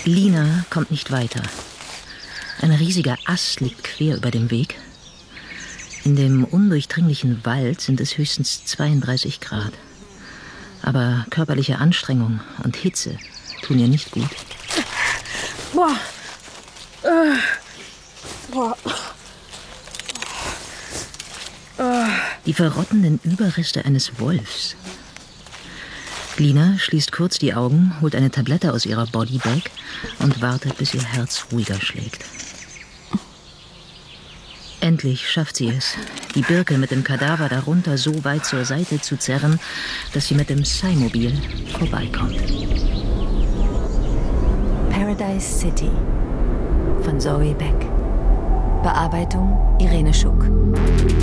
Lina kommt nicht weiter. Ein riesiger Ast liegt quer über dem Weg. In dem undurchdringlichen Wald sind es höchstens 32 Grad. Aber körperliche Anstrengung und Hitze tun ihr nicht gut. Boah. Boah. Die verrottenden Überreste eines Wolfs. Lina schließt kurz die Augen, holt eine Tablette aus ihrer Bodybag und wartet, bis ihr Herz ruhiger schlägt. Endlich schafft sie es, die Birke mit dem Kadaver darunter so weit zur Seite zu zerren, dass sie mit dem Sci-Mobil vorbeikommt. Paradise City von Zoe Beck. Bearbeitung Irene Schuck.